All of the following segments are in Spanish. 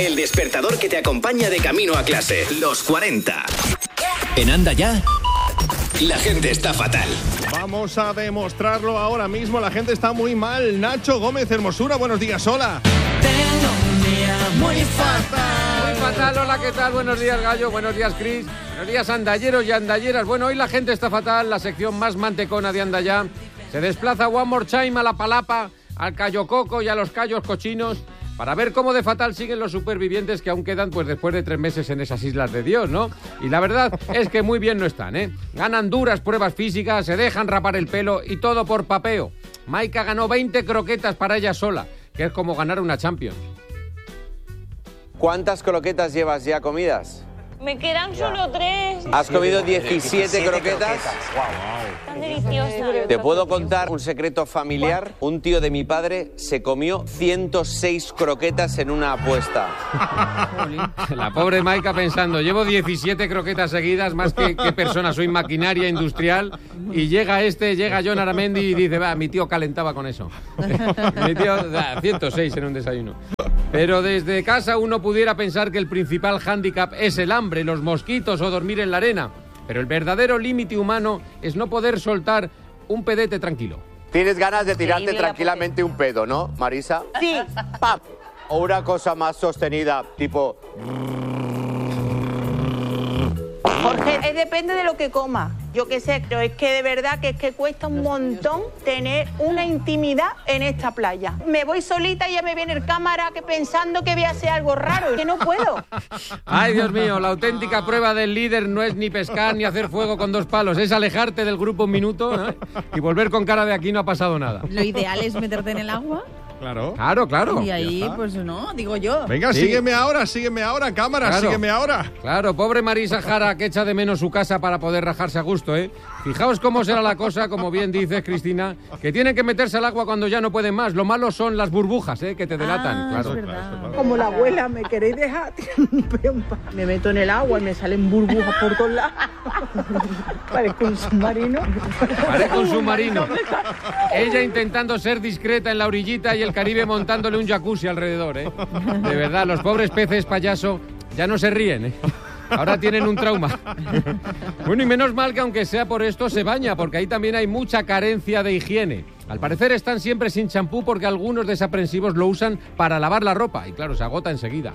El despertador que te acompaña de camino a clase. Los 40. En Anda Ya, la gente está fatal. Vamos a demostrarlo ahora mismo. La gente está muy mal. Nacho Gómez Hermosura, buenos días, hola. Tengo un día muy fatal. Muy fatal, hola, ¿qué tal? Buenos días, Gallo, buenos días, Chris. Buenos días, andalleros y andalleras. Bueno, hoy la gente está fatal. La sección más mantecona de Anda Ya se desplaza one more time a la Palapa, al Cayo Coco y a los Cayos Cochinos para ver cómo de fatal siguen los supervivientes que aún quedan pues después de 3 meses en esas islas de Dios, ¿no? Y la verdad es que muy bien no están, ¿eh? Ganan duras pruebas físicas, se dejan rapar el pelo y todo por papeo. Maika ganó 20 croquetas para ella sola, que es como ganar una Champions. ¿Cuántas croquetas llevas ya comidas? Me quedan solo 3. ¿Has comido 17 croquetas? Tan deliciosas. Te puedo contar un secreto familiar. Un tío de mi padre se comió 106 croquetas en una apuesta. La pobre Maika pensando, llevo 17 croquetas seguidas, más que persona, soy maquinaria industrial, y llega John Aramendi y dice, va, mi tío calentaba con eso. Mi tío, 106 en un desayuno. Pero desde casa uno pudiera pensar que el principal hándicap es el hambre, los mosquitos o dormir en la arena. Pero el verdadero límite humano es no poder soltar un pedete tranquilo. Tienes ganas de tirarte tranquilamente un pedo, ¿no, Marisa? Sí. ¡Pap! O una cosa más sostenida, tipo... Jorge, depende de lo que coma. Yo qué sé, pero es que de verdad que cuesta un montón tener una intimidad en esta playa. Me voy solita y ya me viene el cámara que pensando que voy a hacer algo raro, que no puedo. Ay, Dios mío, la auténtica prueba del líder no es ni pescar ni hacer fuego con 2 palos, es alejarte del grupo un minuto, ¿no? Y volver con cara de aquí no ha pasado nada. Lo ideal es meterte en el agua. Claro. Claro. Y ahí, pues no, digo yo. Venga, sí. sígueme ahora, cámara, Claro. sígueme ahora. Claro, pobre Marisa Jara, que echa de menos su casa para poder rajarse a gusto, ¿eh? Fijaos cómo será la cosa, como bien dices, Cristina, que tienen que meterse al agua cuando ya no pueden más. Lo malo son las burbujas, ¿eh? Que te delatan. Claro. Es verdad. Como la abuela, ¿me queréis dejar? Me meto en el agua y me salen burbujas por todos lados. Parezco un submarino. Parece un submarino. Ella intentando ser discreta en la orillita y el Caribe montándole un jacuzzi alrededor, ¿eh? De verdad, los pobres peces payaso ya no se ríen, ¿eh? Ahora tienen un trauma. Bueno, y menos mal que aunque sea por esto se baña, porque ahí también hay mucha carencia de higiene. Al parecer están siempre sin champú porque algunos desaprensivos lo usan para lavar la ropa y claro, se agota enseguida.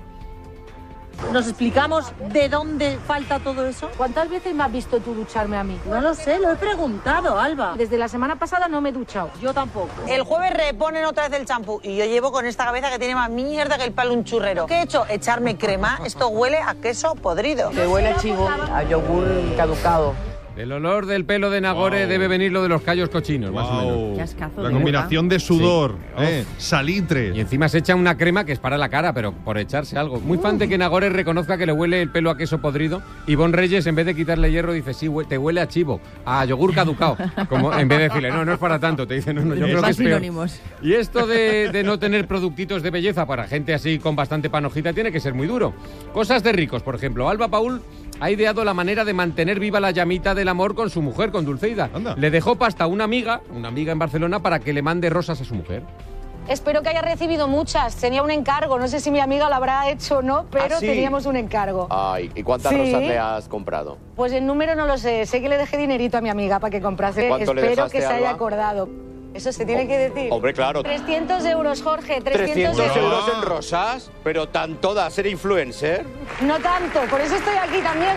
¿Nos explicamos de dónde falta todo eso? ¿Cuántas veces me has visto tú ducharme a mí? No lo sé, lo he preguntado, Alba. Desde la semana pasada no me he duchado. Yo tampoco. El jueves reponen otra vez el champú y yo llevo con esta cabeza que tiene más mierda que el palo un churrero. ¿Qué he hecho? Echarme crema. Esto huele a queso podrido. Te huele a chivo, a yogur caducado. El olor del pelo de Nagore debe venir lo de los Cayos Cochinos, más o menos. Qué ascazo, La de combinación de sudor, Sí. salitre. Y encima se echa una crema que es para la cara, pero por echarse algo. Muy fan de que Nagore reconozca que le huele el pelo a queso podrido. Ivonne Reyes, en vez de quitarle hierro, dice, sí, te huele a chivo, a yogur caducado. Como en vez de decirle, no es para tanto. Te dice, no, yo creo que es peor. sinónimos. Y esto de no tener productitos de belleza para gente así con bastante panojita tiene que ser muy duro. Cosas de ricos, por ejemplo. Alba Paul ha ideado la manera de mantener viva la llamita del amor con su mujer, con Dulceida. Anda. Le dejó pasta a una amiga en Barcelona para que le mande rosas a su mujer. Espero que haya recibido muchas. Tenía un encargo. No sé si mi amiga lo habrá hecho o no, pero ¿Ah, sí? teníamos un encargo. Ay, ¿y cuántas Sí. rosas le has comprado? Pues el número no lo sé. Sé que le dejé dinerito a mi amiga para que comprase. ¿Cuánto le Espero dejaste, que se haya Alba? acordado. Eso se tiene que decir. Hombre, claro. 300 euros, Jorge. 300 ¿300 euros en rosas? Pero tan todas, ¿ser influencer? No tanto. Por eso estoy aquí también,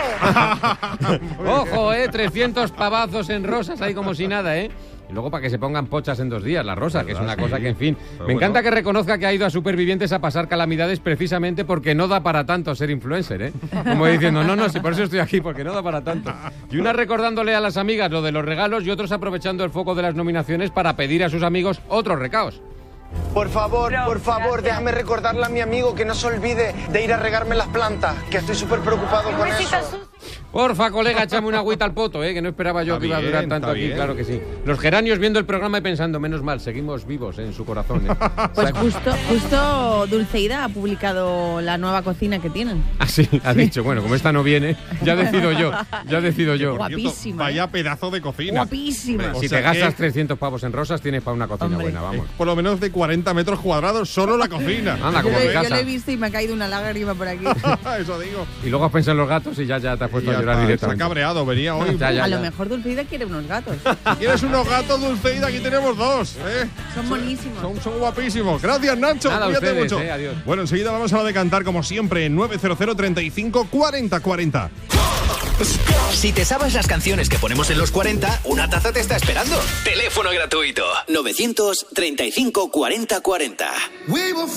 Jorge. Ojo, 300 pavazos en rosas, ahí como si nada, ¿eh? Y luego para que se pongan pochas en 2 días, la rosa, que es una cosa que, en fin... Pero me encanta bueno. que reconozca que ha ido a Supervivientes a pasar calamidades precisamente porque no da para tanto ser influencer, ¿eh? Como diciendo, no, si por eso estoy aquí, porque no da para tanto. Y una recordándole a las amigas lo de los regalos y otros aprovechando el foco de las nominaciones para pedir a sus amigos otros recaos. Por favor, déjame recordarle a mi amigo que no se olvide de ir a regarme las plantas, que estoy súper preocupado con eso. Porfa, colega, échame una agüita al poto, que no esperaba yo que iba a durar tanto aquí, claro que sí. Los geranios viendo el programa y pensando, menos mal, seguimos vivos en su corazón. Pues justo Dulceida ha publicado la nueva cocina que tienen. Ah, sí, ha dicho, bueno, como esta no viene, ya decido yo. Guapísima. Vaya pedazo de cocina. Guapísima. Si te gastas 300 pavos en rosas, tienes para una cocina buena, vamos. Por lo menos de 40 metros cuadrados, solo la cocina. Anda, como en casa. Yo lo he visto y me ha caído una lágrima por aquí. Eso digo. Y luego has pensado en los gatos y ya te has puesto a llorar directamente. Está cabreado, venía hoy. A lo mejor Dulceida quiere unos gatos. ¿Quieres unos gatos, Dulceida? Aquí tenemos dos. Son buenísimos. Son guapísimos. Gracias, Nacho. Nada, cuídate ustedes, mucho. adiós. Bueno, enseguida vamos a la de cantar, como siempre, en 900 35 40 40. Si te sabes las canciones que ponemos en los 40, una taza te está esperando. Teléfono gratuito 935 40 40.